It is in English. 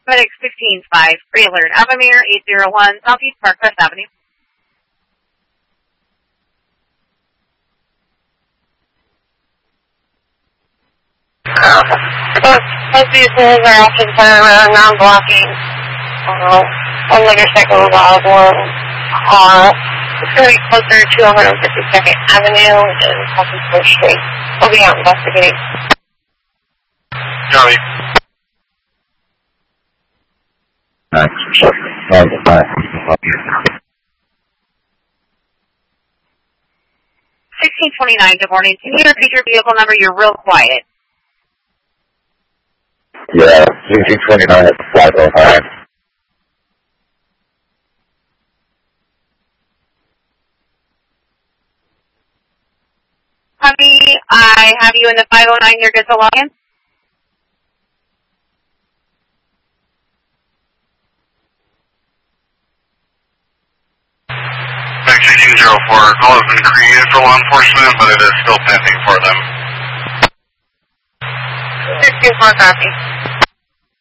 FedEx 15-5, pre-alert, Avamere 801, Southeast Parkwest Avenue. Most vehicles are often centered around non-blocking. One motorcycle involved, one car. It's going to be closer to 152nd Avenue and Southeast 1st Street. We'll be out investigating. Johnny. 1629, good morning. Can you repeat your vehicle number? You're real quiet. Yeah, 1629 at 505. Honey, I have you in the 509 here. Good to log in? FedEx 1604, call has been created for law enforcement, but it is still pending for them. 16-4 copy.